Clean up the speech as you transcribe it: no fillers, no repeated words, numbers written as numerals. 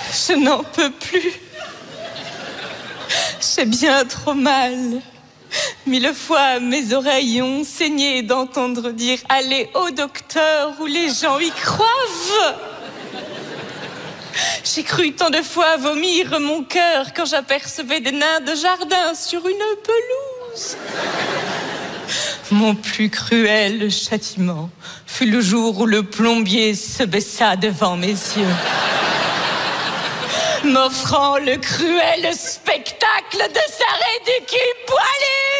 Je n'en peux plus. J'ai bien trop mal. 1000 fois mes oreilles ont saigné d'entendre dire « Allez au docteur » où les gens y croivent. J'ai cru tant de fois vomir mon cœur quand j'apercevais des nains de jardin sur une pelouse. Mon plus cruel châtiment fut le jour où le plombier se baissa devant mes yeux, m'offrant le cruel spectacle de sa réducue poilue.